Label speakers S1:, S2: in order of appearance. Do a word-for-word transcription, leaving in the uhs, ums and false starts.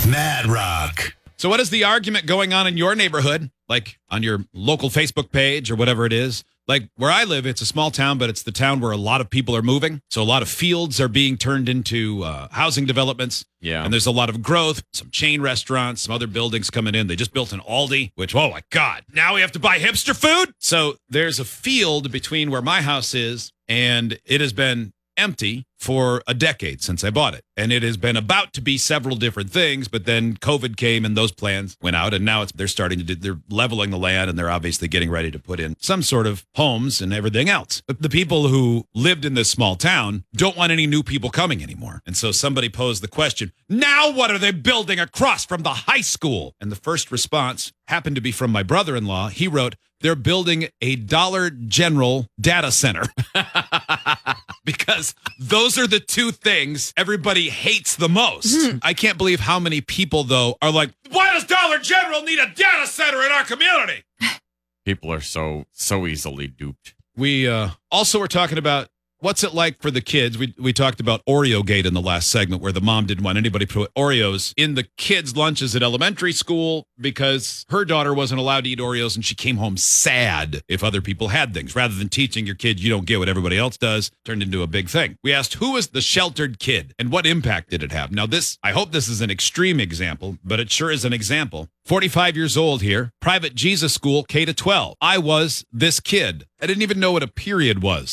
S1: Mad Rock.
S2: So what is the argument going on in your neighborhood? Like on your local Facebook page or whatever it is? Like where I live, it's a small town, but it's the town where a lot of people are moving. So a lot of fields are being turned into uh, housing developments.
S3: Yeah.
S2: And there's a lot of growth, some chain restaurants, some other buildings coming in. They just built an Aldi, which, oh my God, now we have to buy hipster food? So there's a field between where my house is, and it has been empty for a decade since I bought it. And it has been about to be several different things, but then COVID came and those plans went out, and now it's they're starting to do, they're leveling the land, and they're obviously getting ready to put in some sort of homes and everything else. But the people who lived in this small town don't want any new people coming anymore. And so somebody posed the question, now what are they building across from the high school? And the first response happened to be from my brother-in-law. He wrote, they're building a Dollar General data center. Because those are the two things everybody hates the most. Mm-hmm. I can't believe how many people, though, are like, why does Dollar General need a data center in our community?
S3: People are so, so easily duped.
S2: We uh, also were talking about what's it like for the kids. We we talked about Oreo Gate in the last segment, where the mom didn't want anybody to put Oreos in the kids' lunches at elementary school because her daughter wasn't allowed to eat Oreos, and she came home sad if other people had things. Rather than teaching your kids you don't get what everybody else does, turned into a big thing. We asked, who was the sheltered kid and what impact did it have? Now this, I hope this is an extreme example, but it sure is an example. forty-five years old here, private Jesus school, K to twelve. I was this kid. I didn't even know what a period was.